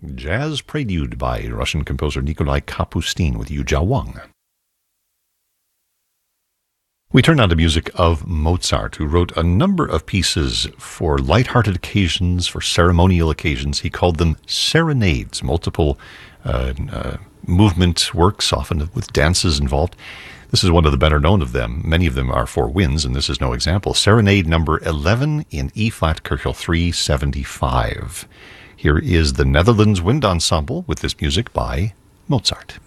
Jazz Prelude by Russian composer Nikolai Kapustin with Yu Jia Wang. We turn now to music of Mozart, who wrote a number of pieces for light-hearted occasions, for ceremonial occasions. He called them serenades, multiple movement works, often with dances involved. This is one of the better known of them. Many of them are for winds, and this is no example. Serenade number 11 in E-flat Köchel 375. Here is the Netherlands Wind Ensemble with this music by Mozart.